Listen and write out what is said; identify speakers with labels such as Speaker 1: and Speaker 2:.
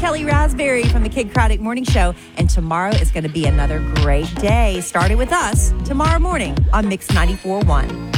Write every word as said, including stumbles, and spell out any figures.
Speaker 1: Kelly Raspberry from the Kid Craddock Morning Show. And tomorrow is going to be another great day, starting with us tomorrow morning on Mix ninety-four point one.